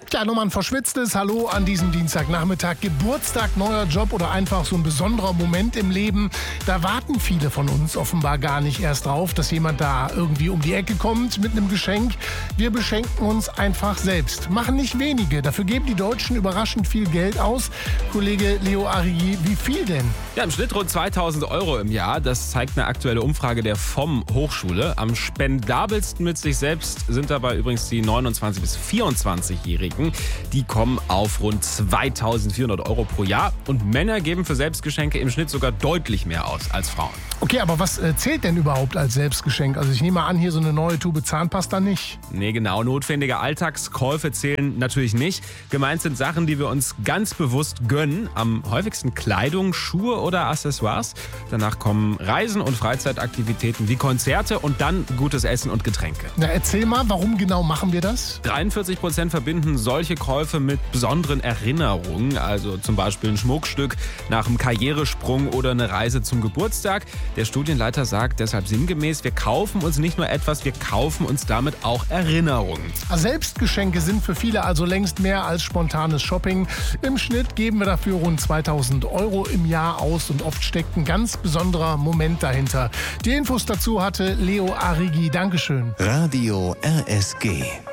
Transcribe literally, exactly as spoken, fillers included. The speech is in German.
Tja, nochmal ein verschwitztes Hallo an diesem Dienstagnachmittag. Geburtstag, neuer Job oder einfach so ein besonderer Moment im Leben. Da warten viele von uns offenbar gar nicht erst drauf, dass jemand da irgendwie um die Ecke kommt mit einem Geschenk. Wir beschenken uns einfach selbst. Machen nicht wenige. Dafür geben die Deutschen überraschend viel Geld aus. Kollege Leo Arrighi, wie viel denn? Ja, im Schnitt rund zweitausend Euro im Jahr. Das zeigt eine aktuelle Umfrage der V O M Hochschule. Am spendabelsten mit sich selbst sind dabei übrigens die neunundzwanzig- bis vierundzwanzigjährigen. Die kommen auf rund zweitausendvierhundert Euro pro Jahr. Und Männer geben für Selbstgeschenke im Schnitt sogar deutlich mehr aus als Frauen. Okay, aber was äh, zählt denn überhaupt als Selbstgeschenk? Also ich nehme an, hier so eine neue Tube Zahnpasta nicht. Nee, genau. Notwendige Alltagskäufe zählen natürlich nicht. Gemeint sind Sachen, die wir uns ganz bewusst gönnen. Am häufigsten Kleidung, Schuhe oder Accessoires. Danach kommen Reisen und Freizeitaktivitäten wie Konzerte und dann gutes Essen und Getränke. Na, erzähl mal, warum genau machen wir das? dreiundvierzig Prozent verbinden solche Käufe mit besonderen Erinnerungen. Also zum Beispiel ein Schmuckstück nach einem Karrieresprung oder eine Reise zum Geburtstag. Der Studienleiter sagt deshalb sinngemäß, wir kaufen uns nicht nur etwas, wir kaufen uns damit auch Erinnerungen. Selbstgeschenke sind für viele also längst mehr als spontanes Shopping. Im Schnitt geben wir dafür rund zweitausend Euro im Jahr aus und oft steckt ein ganz besonderer Moment dahinter. Die Infos dazu hatte Leo Arrighi. Dankeschön. Radio R S G.